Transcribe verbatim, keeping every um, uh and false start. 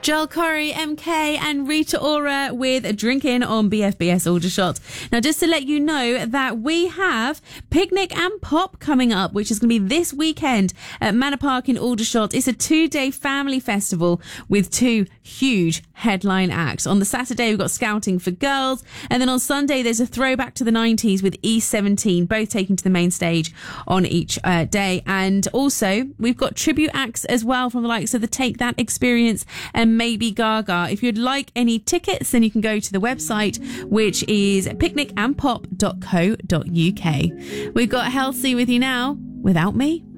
Joel Corey, M K and Rita Ora with Drinking on B F B S Aldershot. Now, just to let you know that we have Picnic and Pop coming up, which is going to be this weekend at Manor Park in Aldershot. It's a two-day family festival with two huge headline acts. On the Saturday, we've got Scouting for Girls, and then on Sunday, there's a throwback to the nineties with E seventeen, both taking to the main stage on each uh, day. And also, we've got tribute acts as well from the likes of the Take That Experience and Maybe Gaga. If you'd like any tickets, then you can go to the website, which is picnic and pop dot co dot uk. We've got Halsey with you now, Without Me.